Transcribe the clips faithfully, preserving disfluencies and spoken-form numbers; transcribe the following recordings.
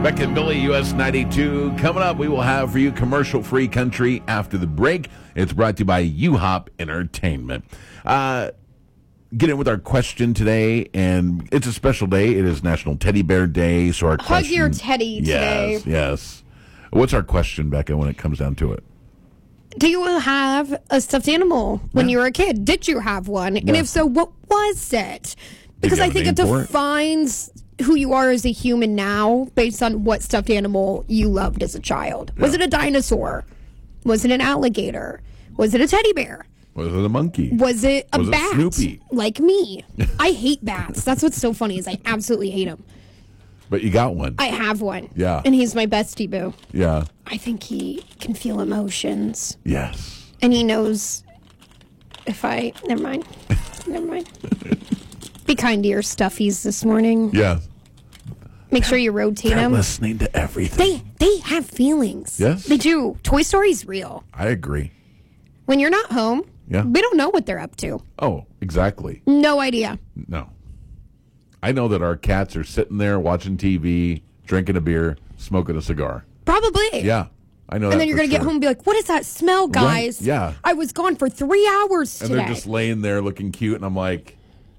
Beck and Billy, U S ninety-two. Coming up, we will have for you commercial-free country after the break. It's brought to you by U-Hop Entertainment. Uh, get in with our question today, and it's a special day. It is National Teddy Bear Day. So our Hug question, your teddy today. Yes, yes. What's our question, Becca, when it comes down to it? Do you have a stuffed animal when Yeah. you were a kid? Did you have one? And Yeah. if so, what was it? Because you I have a think it name for it? defines who you are as a human now based on what stuffed animal you loved as a child. Was Yeah. it a dinosaur? Was it an alligator? Was it a teddy bear? Was it a monkey? Was it a Was it bat? Snoopy? Like me. I hate bats. That's what's so funny is I absolutely hate them. But you got one. I have one. Yeah. And he's my bestie boo. Yeah. I think he can feel emotions. Yes. And he knows if I... Never mind. Never mind. Be kind to your stuffies this morning. Yeah. Make sure you rotate They're them. listening to everything. They they have feelings. Yes. They do. Toy Story's real. I agree. When you're not home, Yeah. we don't know what they're up to. Oh, exactly. No idea. No. I know that our cats are sitting there watching T V, drinking a beer, smoking a cigar. Probably. Yeah, I know that And then you're for going to get sure. home and be like, what is that smell, guys? Right, yeah. I was gone for three hours And today. they're just laying there looking cute, and I'm like,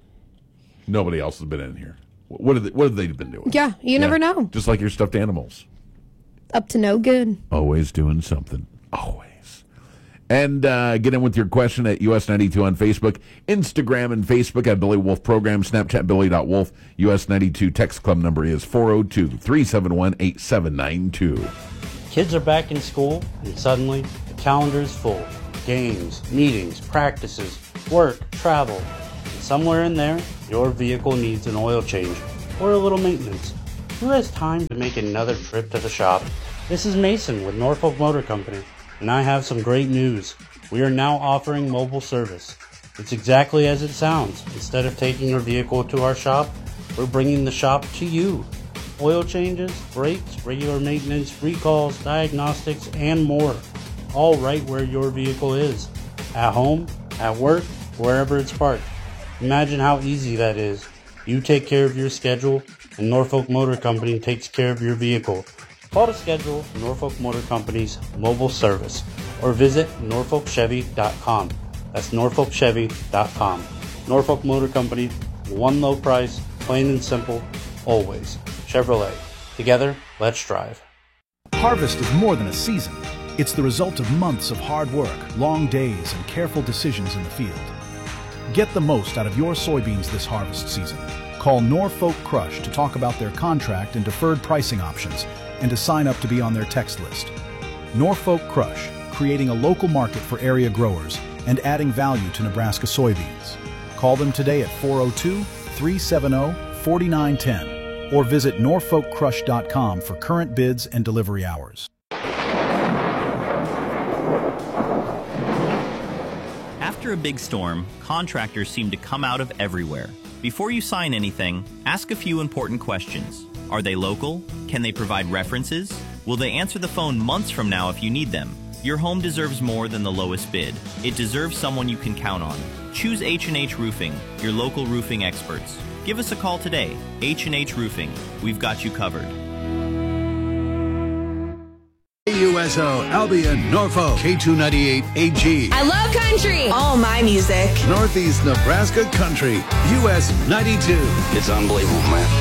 nobody else has been in here. What have they, what have they been doing? Yeah, you never know. Just like your stuffed animals. Up to no good. Always doing something. Always. And uh, get in with your question at U S ninety-two on Facebook, Instagram and Facebook at Billy Wolf Program, Snapchat Billy.Wolf. U S ninety-two text club number is four oh two, three seven one, eight seven nine two. Kids are back in school, and suddenly the calendar is full. Games, meetings, practices, work, travel. And somewhere in there, your vehicle needs an oil change or a little maintenance. Who has time to make another trip to the shop? This is Mason with Norfolk Motor Company, and I have some great news. We are now offering mobile service. It's exactly as it sounds. Instead of taking your vehicle to our shop, we're bringing the shop to you. Oil changes, brakes, regular maintenance, recalls, diagnostics, and more. All right where your vehicle is. At home, at work, wherever it's parked. Imagine how easy that is. You take care of your schedule, and Norfolk Motor Company takes care of your vehicle. Call to schedule Norfolk Motor Company's mobile service or visit norfolk chevy dot com. That's norfolk chevy dot com. Norfolk Motor Company, one low price, plain and simple, always. Chevrolet. Together, let's drive. Harvest is more than a season. It's the result of months of hard work, long days, and careful decisions in the field. Get the most out of your soybeans this harvest season. Call Norfolk Crush to talk about their contract and deferred pricing options and to sign up to be on their text list. Norfolk Crush, creating a local market for area growers and adding value to Nebraska soybeans. Call them today at four oh two, three seven zero, four nine one zero or visit norfolk crush dot com for current bids and delivery hours. After a big storm, contractors seem to come out of everywhere. Before you sign anything, ask a few important questions. Are they local? Can they provide references? Will they answer the phone months from now if you need them? Your home deserves more than the lowest bid. It deserves someone you can count on. Choose H and H Roofing, your local roofing experts. Give us a call today. H and H Roofing. We've got you covered. U S O, Albion, Norfolk, K two ninety-eight A G. I love country. All my music. Northeast Nebraska Country, U S ninety-two. It's unbelievable, man.